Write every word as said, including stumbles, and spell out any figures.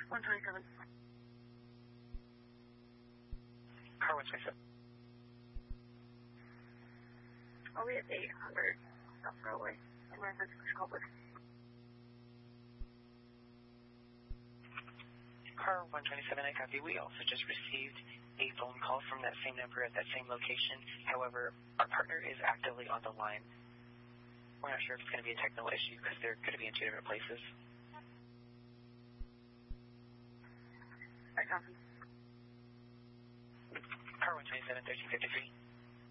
one twenty-seven. Car one twenty-seven. I'll be at eight hundred South Railway. Emergency call, please. Car one twenty-seven, I copy. We also just received a phone call from that same number at that same location. However, our partner is actively on the line. We're not sure if it's going to be a technical issue because they're going to be in two different places. I copy. Car one twenty-seven, thirteen fifty-three.